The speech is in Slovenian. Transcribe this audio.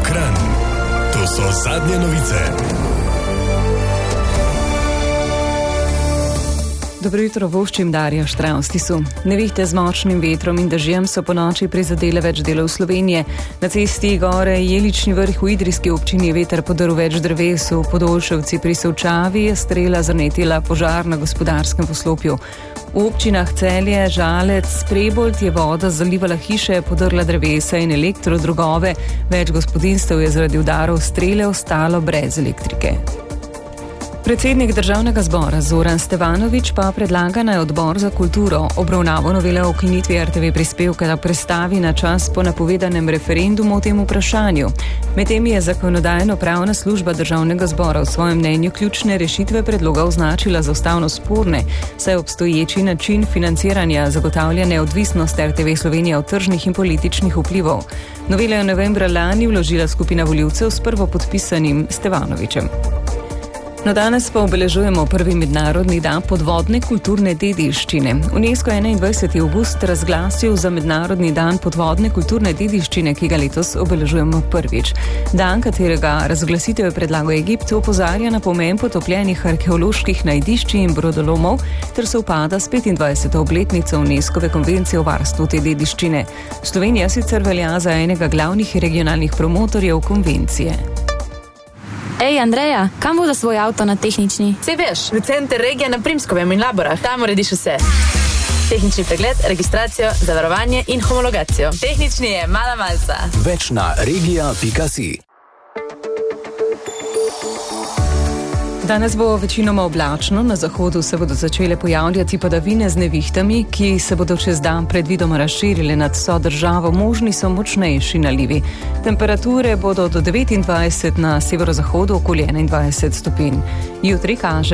Kranj. To so zadnje novice. Dobro jutro, voščim Darja Štravstisu. Nevihte z močnim vetrom in dežjem so po noči prizadele več delov Slovenije. Na cesti gore Jelični vrh v idrijski občini je veter podrl več dreves, v Podolševci pri Sevčavi je strela zanetila požar na gospodarskem poslopju. V občinah Celje, Žalec, Prebold je voda zalivala hiše, podrla drevesa in elektrodrogove. Več gospodinjstev je zaradi udarov strele ostalo brez elektrike. Predsednik Državnega zbora Zoran Stevanović pa predlaga, naj Odbor za kulturo obravnavo novele o ukinitvi RTV prispevka prestavi na čas po napovedanem referendumu o tem vprašanju. Medtem je Zakonodajno-pravna služba Državnega zbora v svojem mnenju ključne rešitve predloga označila za ustavno sporne, saj obstoječi način financiranja zagotavlja neodvisnost RTV Slovenije od tržnih in političnih vplivov. Novelo je novembra lani vložila skupina volivcev s prvopodpisanim Stevanovićem. No, danes pa obeležujemo prvi mednarodni dan podvodne kulturne dediščine. UNESCO je 21. avgust razglasil za mednarodni dan podvodne kulturne dediščine, ki ga letos obeležujemo prvič. Dan, katerega razglasitev je predlagal Egipt, opozarja na pomen potopljenih arheoloških najdišč in brodolomov ter sovpada s 25. obletnico UNESCO-ve konvencije o varstvu te dediščine. Slovenija sicer velja za enega glavnih regionalnih promotorjev konvencije. Ej, Andreja, kam voda svoj avto na tehnični? Sej veš, v center regija na Primskovem in Laborah. Tam urediš vse. Tehnični pregled, registracijo, zavarovanje in homologacijo. Tehnični je mala malca. Več na regija.si. Danes bo večinoma oblačno, na zahodu se bodo začele pojavljati padavine z nevihtami, ki se bodo čez dan predvidoma razširile nad vso državo, možni so močnejši nalivi. Temperature bodo do 29 na severozahodu, okoli 21 stopinj. Jutri kaže